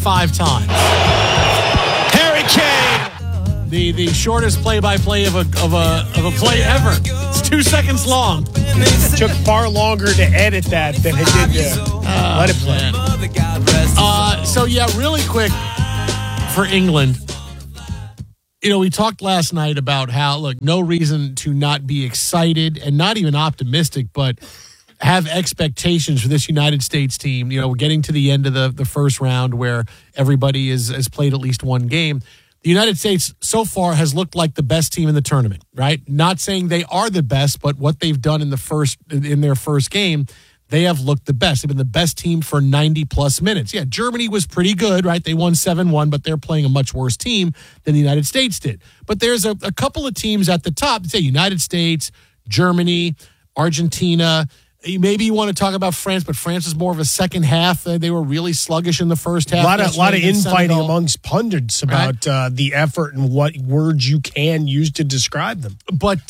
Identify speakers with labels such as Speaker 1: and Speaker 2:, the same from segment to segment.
Speaker 1: 5 times. Harry Kane, the shortest play-by-play of a play ever. It's 2 seconds long.
Speaker 2: It took far longer to edit that than it did to let it play.
Speaker 1: So yeah, really quick for England. We talked last night about how, look, no reason to not be excited and not even optimistic, but have expectations for this United States team. We're getting to the end of the first round where everybody has played at least one game. The United States so far has looked like the best team in the tournament, right? Not saying they are the best, but what they've done in their first game, they have looked the best. They've been the best team for 90-plus minutes. Yeah, Germany was pretty good, right? They won 7-1, but they're playing a much worse team than the United States did. But there's a couple of teams at the top, say United States, Germany, Argentina. Maybe you want to talk about France, but France is more of a second half. They were really sluggish in the first half.
Speaker 2: A lot of infighting amongst pundits about the effort and what words you can use to describe them.
Speaker 1: But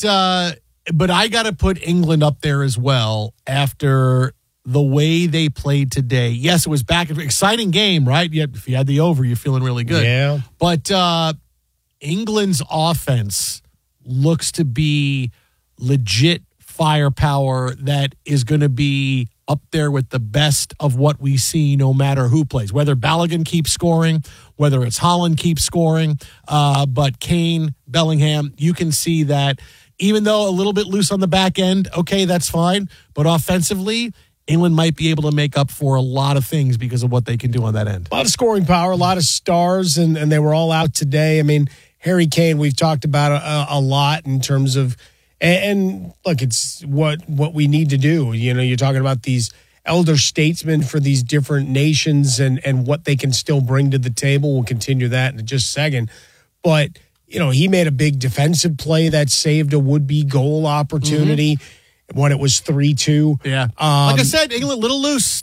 Speaker 1: I got to put England up there as well after the way they played today. Yes, it was back. Exciting game, right? Yet if you had the over, you're feeling really good.
Speaker 2: Yeah.
Speaker 1: But England's offense looks to be legit firepower that is going to be up there with the best of what we see no matter who plays. Whether Balogun keeps scoring, whether it's Haaland keeps scoring, but Kane, Bellingham, you can see that even though a little bit loose on the back end, okay, that's fine. But offensively, England might be able to make up for a lot of things because of what they can do on that end.
Speaker 2: A lot of scoring power, a lot of stars, and they were all out today. I mean, Harry Kane, we've talked about a lot in terms of, and look, it's what we need to do. You're talking about these elder statesmen for these different nations and what they can still bring to the table. We'll continue that in just a second. But, he made a big defensive play that saved a would-be goal opportunity when it was 3-2.
Speaker 1: Yeah. Like I said, England, little loose.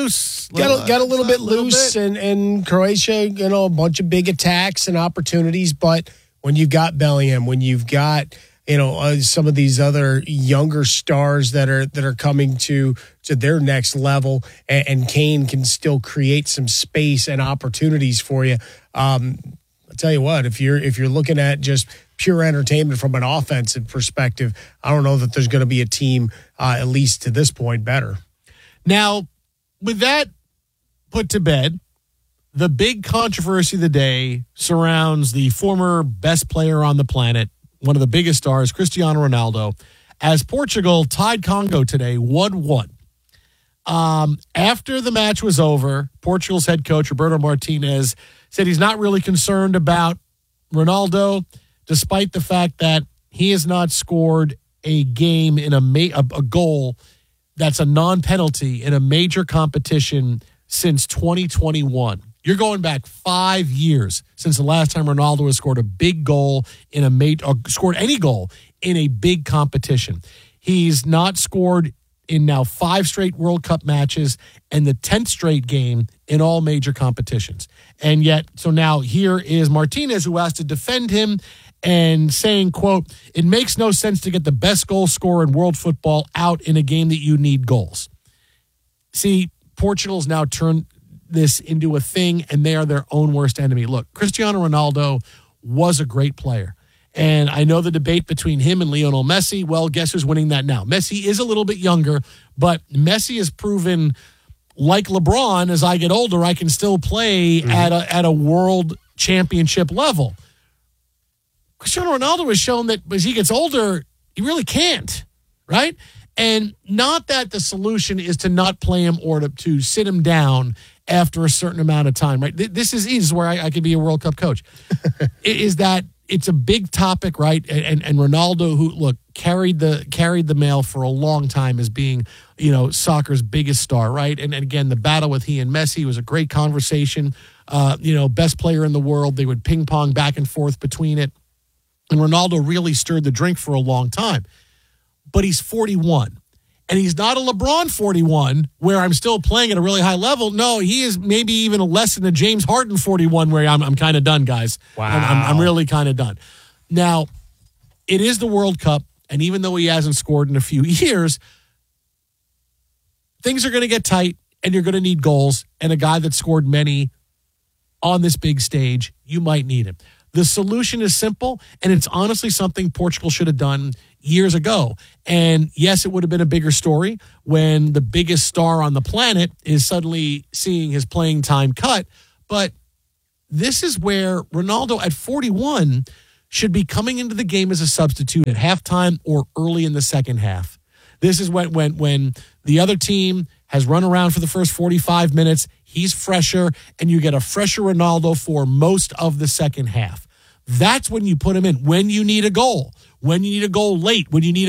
Speaker 2: Got a little bit loose, and Croatia, a bunch of big attacks and opportunities. But when you've got Bellingham, when you've got some of these other younger stars that are coming to their next level, and Kane can still create some space and opportunities for you. I'll tell you what, if you're looking at just pure entertainment from an offensive perspective, I don't know that there's going to be a team, at least to this point, better.
Speaker 1: Now, with that put to bed, the big controversy of the day surrounds the former best player on the planet, one of the biggest stars, Cristiano Ronaldo, as Portugal tied Congo today 1-1. After the match was over, Portugal's head coach, Roberto Martinez, said he's not really concerned about Ronaldo, despite the fact that he has not scored a game in a goal that's a non-penalty in a major competition since 2021. You're going back 5 years since the last time Ronaldo has scored a big goal or scored any goal in a big competition. He's not scored in now 5 straight World Cup matches and the 10th straight game in all major competitions. And yet, so now here is Martinez, who has to defend him and saying, quote, "It makes no sense to get the best goal scorer in world football out in a game that you need goals." See, Portugal's now turned this into a thing, and they are their own worst enemy. Look, Cristiano Ronaldo was a great player. And I know the debate between him and Lionel Messi. Well, guess who's winning that now? Messi is a little bit younger, but Messi has proven, like LeBron, as I get older, I can still play at a world championship level. Cristiano Ronaldo has shown that as he gets older, he really can't, right? And not that the solution is to not play him or to sit him down after a certain amount of time, right? This is where I could be a World Cup coach. Is that it's a big topic, right? And Ronaldo, who look carried the mail for a long time as being, soccer's biggest star, right? And again, the battle with he and Messi was a great conversation. Best player in the world. They would ping pong back and forth between it. And Ronaldo really stirred the drink for a long time. But he's 41. And he's not a LeBron 41 where I'm still playing at a really high level. No, he is maybe even less than a James Harden 41 where I'm kind of done, guys.
Speaker 2: Wow.
Speaker 1: I'm really kind of done. Now, it is the World Cup, and even though he hasn't scored in a few years, things are going to get tight, and you're going to need goals. And a guy that scored many on this big stage, you might need him. The solution is simple, and it's honestly something Portugal should have done years ago. And yes, it would have been a bigger story when the biggest star on the planet is suddenly seeing his playing time cut. But this is where Ronaldo at 41 should be coming into the game as a substitute at halftime or early in the second half. This is when the other team has run around for the first 45 minutes, he's fresher, and you get a fresher Ronaldo for most of the second half. That's when you put him in. When you need a goal, when you need a goal late, when you need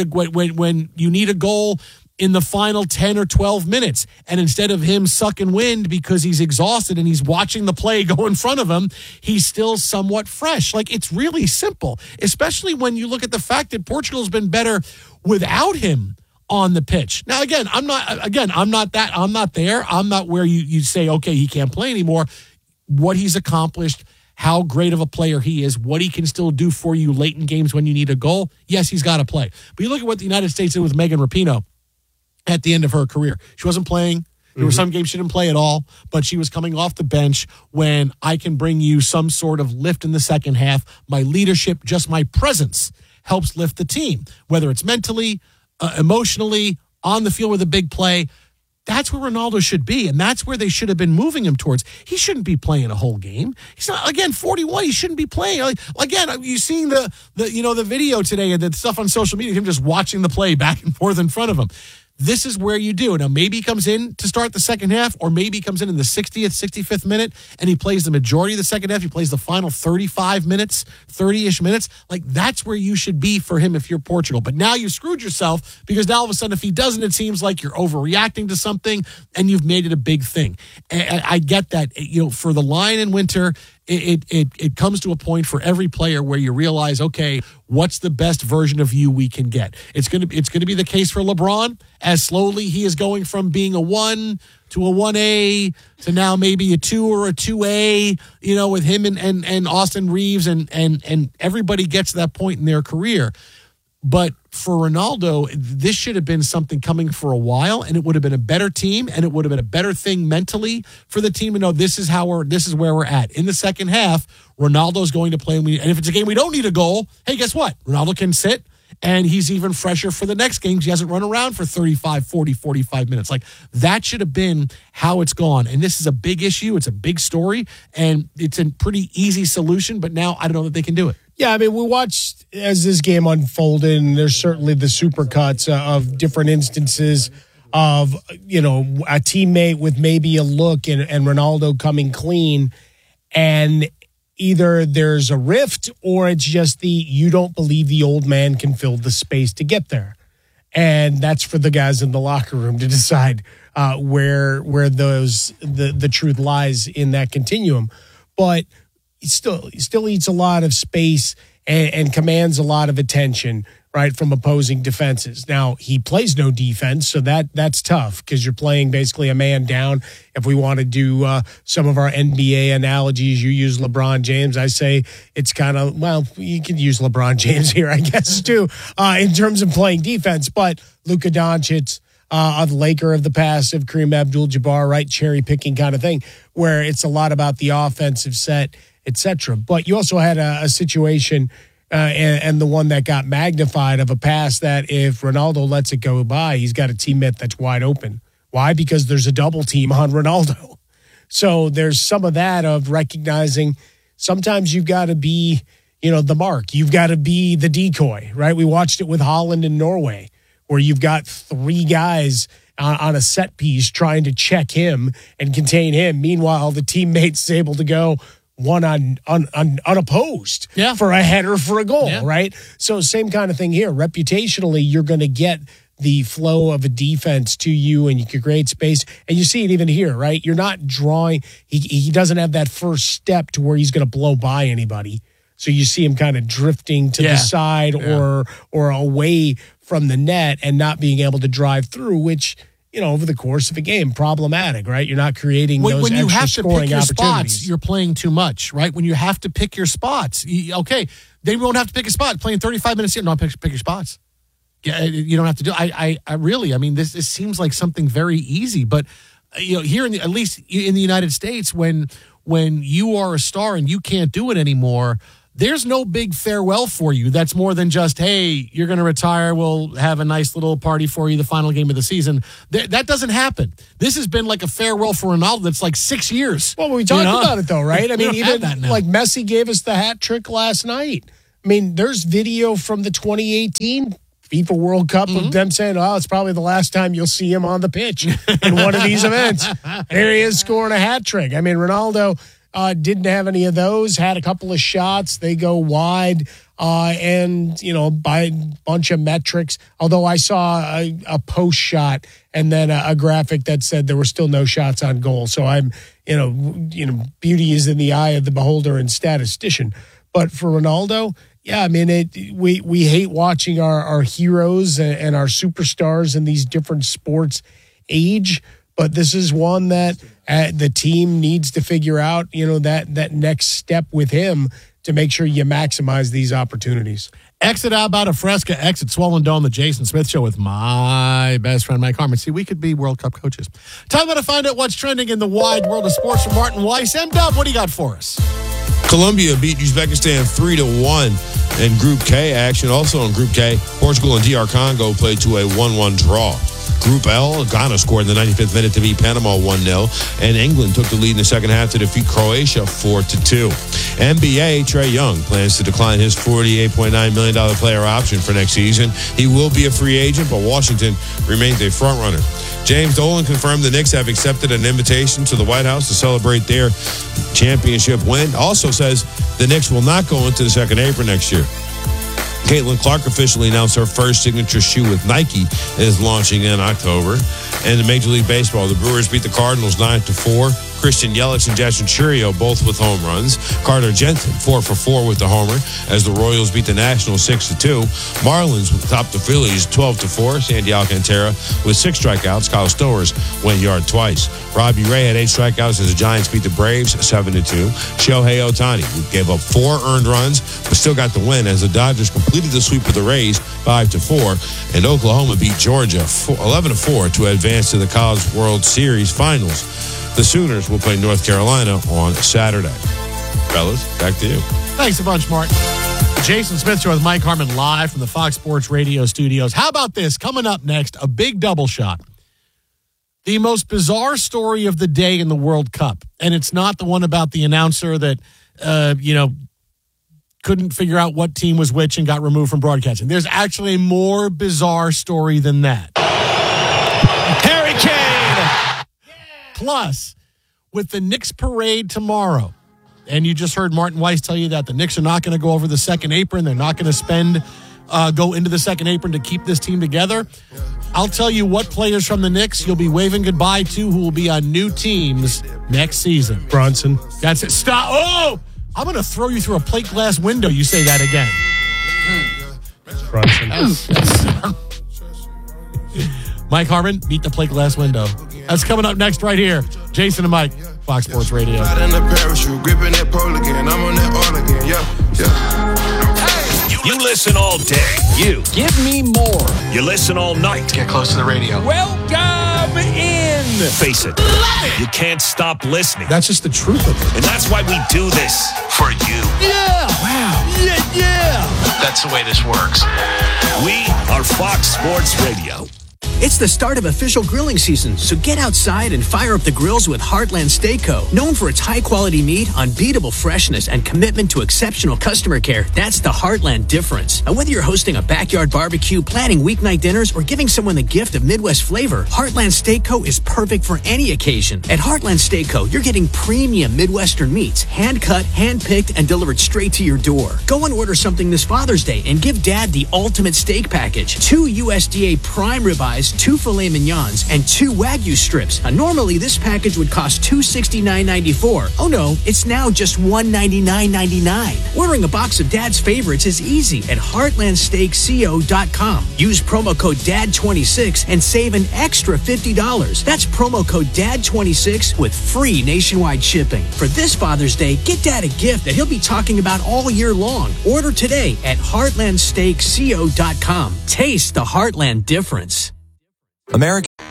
Speaker 1: a goal in the final 10 or 12 minutes. And instead of him sucking wind because he's exhausted and he's watching the play go in front of him, he's still somewhat fresh. Like, it's really simple, especially when you look at the fact that Portugal's been better without him on the pitch. Now, I'm not there. I'm not where you say, okay, he can't play anymore. What he's accomplished, how great of a player he is, what he can still do for you late in games when you need a goal. Yes, he's got to play. But you look at what the United States did with Megan Rapinoe at the end of her career. She wasn't playing. There were some games she didn't play at all, but she was coming off the bench when I can bring you some sort of lift in the second half. My leadership, just my presence, helps lift the team, whether it's mentally, emotionally, on the field with a big play. That's where Ronaldo should be, and that's where they should have been moving him towards. He shouldn't be playing a whole game. He's not, 41. He shouldn't be playing. Again, you seeing the video today and the stuff on social media, him just watching the play back and forth in front of him. This is where you do. Now, maybe he comes in to start the second half, or maybe he comes in the 60th, 65th minute, and he plays the majority of the second half. He plays the final 35 minutes, 30-ish minutes. Like, that's where you should be for him if you're Portugal. But now you screwed yourself, because now all of a sudden, if he doesn't, it seems like you're overreacting to something, and you've made it a big thing. And I get that. For the line in winter, it comes to a point for every player where you realize, okay, what's the best version of you we can get? It's going to be the case for LeBron, as slowly he is going from being a 1 to a 1A to now maybe a 2 or a 2A, with him and Austin Reeves and everybody gets to that point in their career. But for Ronaldo, this should have been something coming for a while, and it would have been a better team, and it would have been a better thing mentally for the team to know this is where we're at. In the second half, Ronaldo's going to play, and if it's a game we don't need a goal, hey, guess what? Ronaldo can sit, and he's even fresher for the next game. He hasn't run around for 35, 40, 45 minutes. Like, that should have been how it's gone. And this is a big issue. It's a big story, and it's a pretty easy solution, but now I don't know that they can do it.
Speaker 2: Yeah, I mean, we watched as this game unfolded, and there's certainly the supercuts of different instances of, a teammate with maybe a look and Ronaldo coming clean, and either there's a rift or it's just you don't believe the old man can fill the space to get there. And that's for the guys in the locker room to decide where the truth lies in that continuum. But he still eats a lot of space and commands a lot of attention, right, from opposing defenses. Now, he plays no defense, so that's tough because you're playing basically a man down. If we want to do some of our NBA analogies, you use LeBron James. I say it's kind of, well, you can use LeBron James here, I guess, too, in terms of playing defense. But Luka Doncic, a Laker of the past, of Kareem Abdul-Jabbar, right, cherry-picking kind of thing, where it's a lot about the offensive set, etc. But you also had a situation and the one that got magnified of a pass that if Ronaldo lets it go by, he's got a teammate that's wide open. Why? Because there's a double team on Ronaldo. So there's some of that of recognizing sometimes you've got to be, the mark. You've got to be the decoy, right? We watched it with Holland in Norway, where you've got 3 guys on a set piece trying to check him and contain him. Meanwhile, the teammate's able to go one unopposed for a header for a goal, right? So same kind of thing here. Reputationally, you're going to get the flow of a defense to you, and you can create space. And you see it even here, right? You're not drawing. He doesn't have that first step to where he's going to blow by anybody. So you see him kind of drifting to the side or away from the net and not being able to drive through, which, over the course of a game, problematic, right? You're not creating those extra scoring opportunities.
Speaker 1: Spots, you're playing too much, right? When you have to pick your spots, okay, they won't have to pick a spot. Playing 35 minutes here, no, pick your spots. Yeah, you don't have to do. I really, this seems like something very easy, but here at least in the United States, when when you are a star and you can't do it anymore, there's no big farewell for you. That's more than just, hey, you're going to retire. We'll have a nice little party for you the final game of the season. That doesn't happen. This has been like a farewell for Ronaldo that's like 6 years.
Speaker 2: Well, we talked about it, though, right? I mean, even like Messi gave us the hat trick last night. I mean, there's video from the 2018 FIFA World Cup of them saying, oh, it's probably the last time you'll see him on the pitch in one of these events. There he is scoring a hat trick. I mean, Ronaldo didn't have any of those, had a couple of shots. They go wide and, by a bunch of metrics. Although I saw a post shot and then a graphic that said there were still no shots on goal. So I'm, beauty is in the eye of the beholder and statistician. But for Ronaldo, yeah, I mean, we hate watching our heroes and our superstars in these different sports age. But this is one that the team needs to figure out, that next step with him to make sure you maximize these opportunities.
Speaker 1: Exit out about a fresca, exit Swollen Dome, the Jason Smith Show with my best friend, Mike Harmon. See, we could be World Cup coaches. Time to find out what's trending in the wide world of sports from Martin Weiss. M-Dub, what do you got for us?
Speaker 3: Colombia beat Uzbekistan 3-1 in Group K action. Also in Group K, Portugal and DR Congo played to a 1-1 draw. Group L, Ghana scored in the 95th minute to beat Panama 1-0, and England took the lead in the second half to defeat Croatia 4-2. NBA, Trae Young plans to decline his $48.9 million player option for next season. He will be a free agent, but Washington remains a frontrunner. James Dolan confirmed the Knicks have accepted an invitation to the White House to celebrate their championship win. Also says the Knicks will not go into the second apron next year. Caitlin Clark officially announced her first signature shoe with Nike is launching in October. And in Major League Baseball, the Brewers beat the Cardinals 9-4. Christian Yelich and Jackson Churio both with home runs. Carter Jensen 4-for-4 with the homer as the Royals beat the Nationals 6-2. Marlins topped the Phillies 12-4. Sandy Alcantara with 6 strikeouts. Kyle Stowers went yard twice. Robbie Ray had 8 strikeouts as the Giants beat the Braves 7-2. Shohei Ohtani gave up 4 earned runs but still got the win as the Dodgers completed the sweep of the Rays 5-4. And Oklahoma beat Georgia 11-4 to advance to the College World Series Finals. The Sooners will play North Carolina on Saturday. Fellas, back to you.
Speaker 1: Thanks a bunch, Martin. Jason Smith Show with Mike Harmon live from the Fox Sports Radio studios. How about this? Coming up next, a big double shot. The most bizarre story of the day in the World Cup. And it's not the one about the announcer that, couldn't figure out what team was which and got removed from broadcasting. There's actually a more bizarre story than that.
Speaker 4: Harry Kane!
Speaker 1: Plus, with the Knicks parade tomorrow, and you just heard Martin Weiss tell you that the Knicks are not going to go over the second apron. They're not going to go into the second apron to keep this team together. I'll tell you what players from the Knicks you'll be waving goodbye to who will be on new teams next season.
Speaker 2: Brunson.
Speaker 1: That's it. Stop. Oh! I'm going to throw you through a plate glass window. You say that again.
Speaker 2: Brunson.
Speaker 1: Mike Harmon, beat the plate glass window. That's coming up next right here. Jason and Mike, Fox Sports Radio.
Speaker 4: You listen all day. You give me more. You listen all night.
Speaker 5: Get close to the radio.
Speaker 4: Welcome in. Face it. You can't stop listening.
Speaker 2: That's just the truth of it.
Speaker 4: And that's why we do this for you.
Speaker 1: Yeah. Wow. Yeah.
Speaker 5: That's the way this works.
Speaker 4: We are Fox Sports Radio.
Speaker 6: It's the start of official grilling season, so get outside and fire up the grills with Heartland Steak Co. Known for its high-quality meat, unbeatable freshness, and commitment to exceptional customer care, that's the Heartland difference. And whether you're hosting a backyard barbecue, planning weeknight dinners, or giving someone the gift of Midwest flavor, Heartland Steak Co. is perfect for any occasion. At Heartland Steak Co., you're getting premium Midwestern meats, hand-cut, hand-picked, and delivered straight to your door. Go and order something this Father's Day and give Dad the ultimate steak package. 2 USDA prime ribeyes, 2 filet mignons, and 2 Wagyu strips. Now, normally, this package would cost $269.94. Oh no, it's now just $199.99. Ordering a box of Dad's favorites is easy at heartlandsteakco.com. Use promo code DAD26 and save an extra $50. That's promo code DAD26 with free nationwide shipping. For this Father's Day, get Dad a gift that he'll be talking about all year long. Order today at heartlandsteakco.com. Taste the Heartland difference.
Speaker 7: America.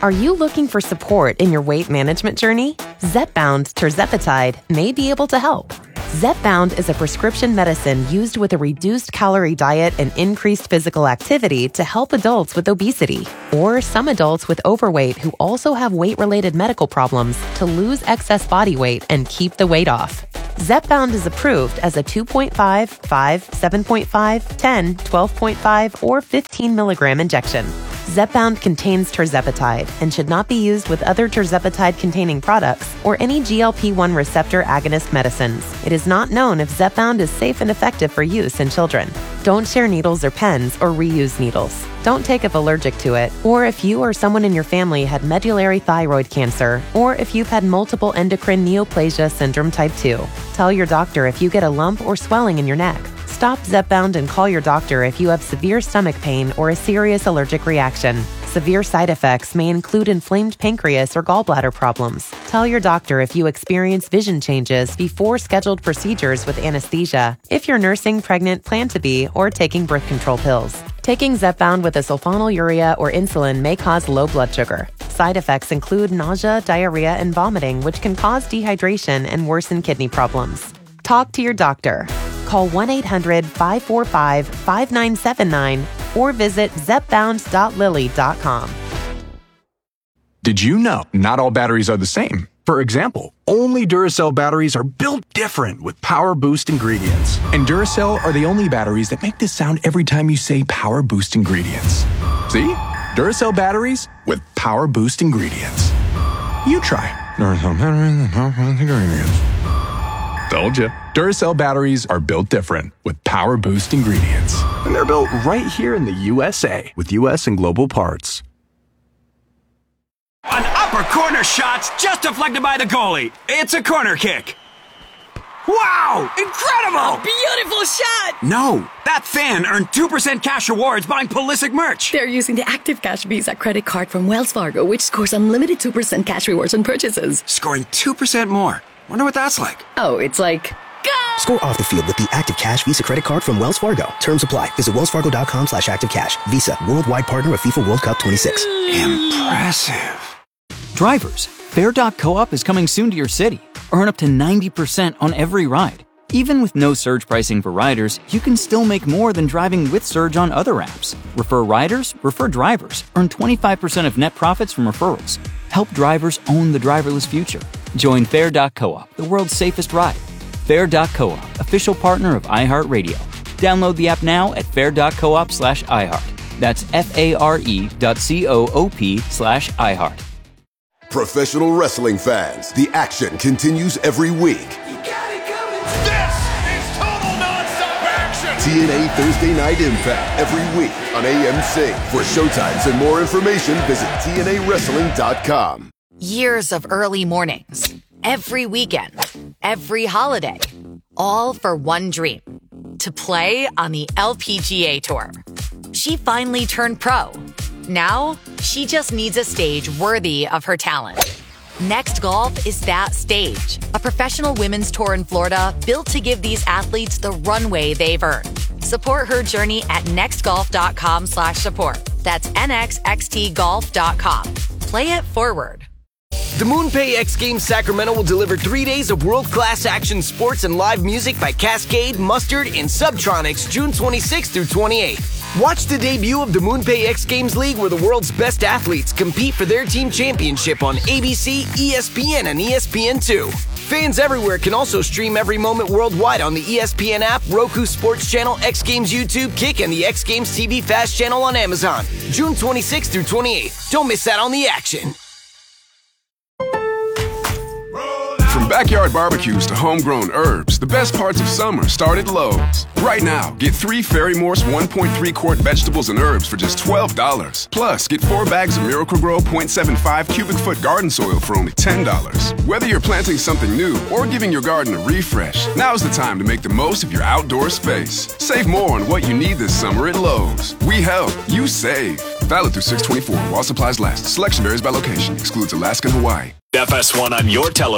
Speaker 7: Are you looking for support in your weight management journey? Zepbound tirzepatide may be able to help. Zepbound is a prescription medicine used with a reduced calorie diet and increased physical activity to help adults with obesity or some adults with overweight who also have weight-related medical problems to lose excess body weight and keep the weight off. Zepbound is approved as a 2.5, 5, 7.5, 10, 12.5, or 15 milligram injection. Zepbound contains tirzepatide and should not be used with other tirzepatide-containing products or any GLP-1 receptor agonist medicines. It is not known if Zepbound is safe and effective for use in children. Don't share needles or pens or reuse needles. Don't take if allergic to it, or if you or someone in your family had medullary thyroid cancer, or if you've had multiple endocrine neoplasia syndrome type 2. Tell your doctor if you get a lump or swelling in your neck. Stop Zepbound and call your doctor if you have severe stomach pain or a serious allergic reaction. Severe side effects may include inflamed pancreas or gallbladder problems. Tell your doctor if you experience vision changes before scheduled procedures with anesthesia, if you're nursing, pregnant, plan to be, or taking birth control pills. Taking Zepbound with a sulfonylurea or insulin may cause low blood sugar. Side effects include nausea, diarrhea, and vomiting, which can cause dehydration and worsen kidney problems. Talk to your doctor. Call 1-800-545-5979 or visit zepbound.lilly.com.
Speaker 8: Did you know not all batteries are the same? For example, only Duracell batteries are built different with Power Boost ingredients. And Duracell are the only batteries that make this sound every time you say Power Boost ingredients. See? Duracell batteries with Power Boost ingredients. You try. Duracell batteries with Power Boost ingredients. Told you. Duracell batteries are built different with Power Boost ingredients. And they're built right here in the USA with US and global parts.
Speaker 9: An upper corner shot's just deflected by the goalie. It's a corner kick. Wow! Incredible!
Speaker 10: Beautiful shot!
Speaker 9: No, that fan earned 2% cash rewards buying Pulisic merch.
Speaker 10: They're using the Active Cash Visa credit card from Wells Fargo, which scores unlimited 2% cash rewards on purchases.
Speaker 9: Scoring 2% more. Wonder what that's like.
Speaker 10: Oh, it's like... Go!
Speaker 11: Score off the field with the Active Cash Visa credit card from Wells Fargo. Terms apply. Visit wellsfargo.com/activecash. Visa, worldwide partner of FIFA World Cup 26.
Speaker 9: Impressive.
Speaker 12: Drivers, Fair.coop is coming soon to your city. Earn up to 90% on every ride. Even with no surge pricing for riders, you can still make more than driving with surge on other apps. Refer riders, refer drivers. Earn 25% of net profits from referrals. Help drivers own the driverless future. Join Fair.coop, the world's safest ride. Fair.coop, official partner of iHeartRadio. Download the app now at fair.coop/iHeart. That's FARE.coop/iHeart.
Speaker 13: Professional wrestling fans, the action continues every week.
Speaker 4: This is total nonstop action.
Speaker 13: TNA Thursday Night Impact every week on AMC. For showtimes and more information, visit TNAWrestling.com.
Speaker 14: Years of early mornings, every weekend, every holiday, all for one dream, to play on the LPGA Tour. She finally turned pro. Now, she just needs a stage worthy of her talent. Next Golf is that stage, a professional women's tour in Florida built to give these athletes the runway they've earned. Support her journey at nextgolf.com/support. That's nxxtgolf.com. Play it forward.
Speaker 15: The MoonPay X Games Sacramento will deliver 3 days of world-class action sports and live music by Cascade, Mustard, and Subtronics June 26th through 28th. Watch the debut of the MoonPay X Games League, where the world's best athletes compete for their team championship on ABC, ESPN, and ESPN2. Fans everywhere can also stream every moment worldwide on the ESPN app, Roku Sports Channel, X Games YouTube, Kick, and the X Games TV Fast Channel on Amazon. June 26th through 28th. Don't miss out on the action.
Speaker 16: From backyard barbecues to homegrown herbs, the best parts of summer start at Lowe's. Right now, get 3 Ferry Morse 1.3-quart vegetables and herbs for just $12. Plus, get 4 bags of Miracle-Gro 0.75 cubic foot garden soil for only $10. Whether you're planting something new or giving your garden a refresh, now's the time to make the most of your outdoor space. Save more on what you need this summer at Lowe's. We help, you save. Valid through 6/24 while supplies last. Selection varies by location. Excludes Alaska and Hawaii.
Speaker 4: FS1 on your television.